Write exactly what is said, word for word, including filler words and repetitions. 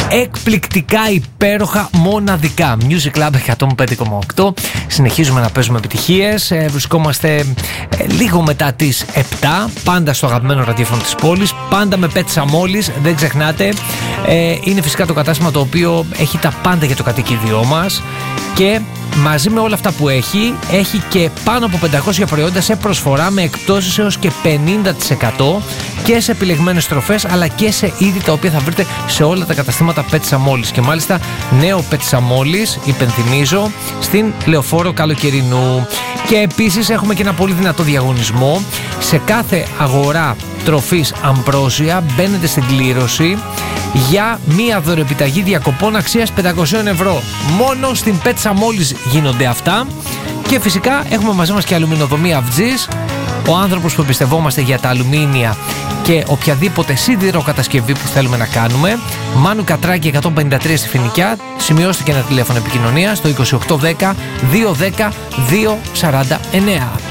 εκπληκτικά, υπέροχα, μοναδικά. Music Club εκατόν πέντε κόμμα οκτώ. Συνεχίζουμε να παίζουμε επιτυχίες. Ε, βρισκόμαστε ε, λίγο μετά τις επτά. Πάντα στο αγαπημένο ραδιόφωνο της πόλης. Πάντα με Pet Samolis. Δεν ξεχνάτε. Ε, είναι φυσικά το κατάστημα το οποίο έχει τα πάντα για το κατοικίδιό μας. Και μαζί με όλα αυτά που έχει, έχει και πάνω από πεντακόσια προϊόντα σε προσφορά με εκπτώσεις έως και πενήντα τοις εκατό και σε επιλεγμένες τροφές, αλλά και σε είδη τα οποία θα βρείτε σε όλα τα καταστήματα Pet Samolis. Και μάλιστα νέο Pet Samolis, υπενθυμίζω, στην Λεωφόρο Καλοκαιρινού. Και επίσης έχουμε και ένα πολύ δυνατό διαγωνισμό. Σε κάθε αγορά τροφής Ambrosia μπαίνετε στην κλήρωση για μία δωρεοεπιταγή διακοπών αξίας πεντακόσια ευρώ. Μόνο στην Pet Samolis γίνονται αυτά. Και φυσικά έχουμε μαζί μας και αλουμινοδομή Αυτζής, ο άνθρωπος που εμπιστευόμαστε για τα αλουμίνια και οποιαδήποτε σιδηροκατασκευή που θέλουμε να κάνουμε. Μάνου Κατράκη εκατόν πενήντα τρία στη Φοινικιά. Σημειώστε και ένα τηλέφωνο επικοινωνία στο είκοσι οκτώ δέκα διακόσια δέκα διακόσια σαράντα εννέα.